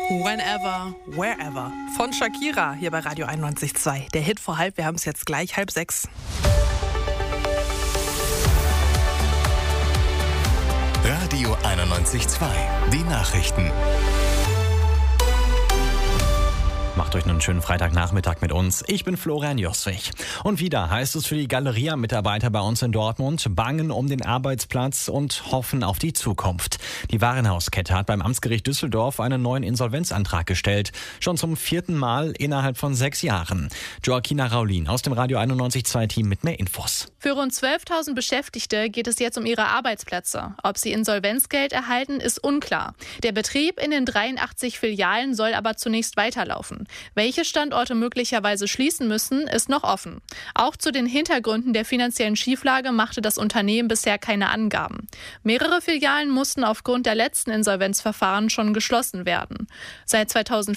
Whenever, Wherever von Shakira hier bei Radio 91.2. Der Hit vor halb, wir haben es jetzt gleich 5:30. Radio 91.2, die Nachrichten. Macht euch einen schönen Freitagnachmittag mit uns. Ich bin Florian Joswig. Und wieder heißt es für die Galeria-Mitarbeiter bei uns in Dortmund, bangen um den Arbeitsplatz und hoffen auf die Zukunft. Die Warenhauskette hat beim Amtsgericht Düsseldorf einen neuen Insolvenzantrag gestellt. Schon zum 4. Mal innerhalb von 6 Jahren. Joaquina Raulin aus dem Radio 91.2-Team mit mehr Infos. Für rund 12.000 Beschäftigte geht es jetzt um ihre Arbeitsplätze. Ob sie Insolvenzgeld erhalten, ist unklar. Der Betrieb in den 83 Filialen soll aber zunächst weiterlaufen. Welche Standorte möglicherweise schließen müssen, ist noch offen. Auch zu den Hintergründen der finanziellen Schieflage machte das Unternehmen bisher keine Angaben. Mehrere Filialen mussten aufgrund der letzten Insolvenzverfahren schon geschlossen werden. Seit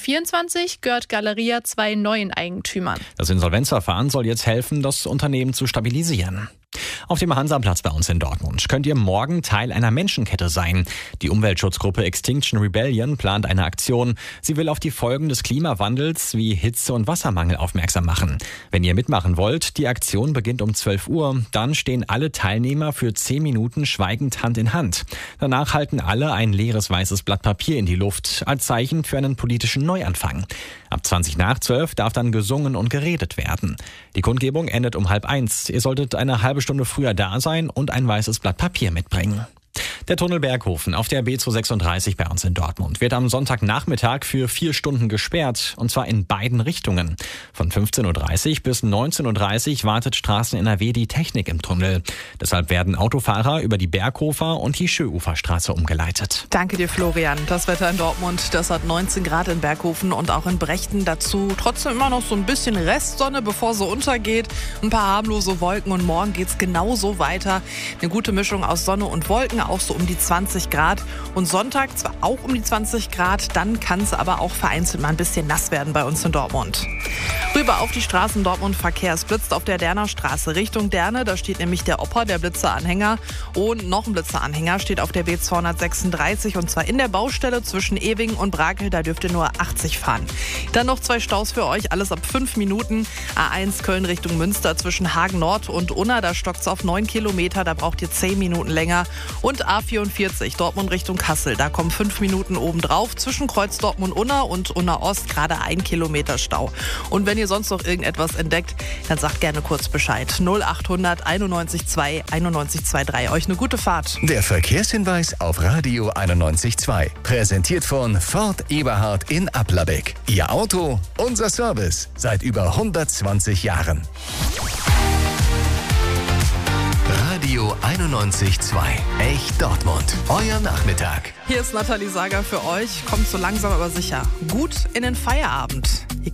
2024 gehört Galeria 2 neuen Eigentümern. Das Insolvenzverfahren soll jetzt helfen, das Unternehmen zu stabilisieren. Auf dem Hansaplatz bei uns in Dortmund könnt ihr morgen Teil einer Menschenkette sein. Die Umweltschutzgruppe Extinction Rebellion plant eine Aktion. Sie will auf die Folgen des Klimawandels wie Hitze- und Wassermangel aufmerksam machen. Wenn ihr mitmachen wollt, die Aktion beginnt um 12 Uhr. Dann stehen alle Teilnehmer für 10 Minuten schweigend Hand in Hand. Danach halten alle ein leeres weißes Blatt Papier in die Luft als Zeichen für einen politischen Neuanfang. Ab 20 nach 12 darf dann gesungen und geredet werden. Die Kundgebung endet um 12:30. Ihr solltet eine halbe Stunde früher da sein und ein weißes Blatt Papier mitbringen. Der Tunnel Berghofen auf der B236 bei uns in Dortmund wird am Sonntagnachmittag für 4 Stunden gesperrt, und zwar in beiden Richtungen. Von 15.30 Uhr bis 19.30 Uhr wartet Straßen-NRW die Technik im Tunnel. Deshalb werden Autofahrer über die Berghofer und die Schöuferstraße umgeleitet. Danke dir, Florian. Das Wetter in Dortmund, das hat 19 Grad in Berghofen und auch in Brechten. Dazu trotzdem immer noch so ein bisschen Restsonne, bevor sie untergeht. Ein paar harmlose Wolken und morgen geht's genauso weiter. Eine gute Mischung aus Sonne und Wolken, auch so um die 20 Grad. Und Sonntag zwar auch um die 20 Grad, dann kann es aber auch vereinzelt mal ein bisschen nass werden bei uns in Dortmund. Rüber auf die Straßen Dortmund, Verkehr. Es blitzt auf der Derner Straße Richtung Derne. Da steht nämlich der Opa, der Blitzeranhänger. Und noch ein Blitzeranhänger steht auf der B236, und zwar in der Baustelle zwischen Ewingen und Brakel. Da dürft ihr nur 80 fahren. Dann noch 2 Staus für euch, alles ab 5 Minuten. A1 Köln Richtung Münster zwischen Hagen Nord und Unna. Da stockt es auf 9 Kilometer, da braucht ihr 10 Minuten länger. Und A44 Dortmund Richtung Kassel. Da kommen 5 Minuten obendrauf. Zwischen Kreuz Dortmund-Unna und Unna-Ost gerade 1 Kilometer Stau. Und wenn ihr sonst noch irgendetwas entdeckt, dann sagt gerne kurz Bescheid. 0800 91 2 91 23. Euch eine gute Fahrt. Der Verkehrshinweis auf Radio 91.2. Präsentiert von Ford Eberhard in Applerbeck. Ihr Auto, unser Service. Seit über 120 Jahren. Radio 91.2. Echt Dortmund. Euer Nachmittag. Hier ist Nathalie Sager für euch. Kommt so langsam aber sicher gut in den Feierabend.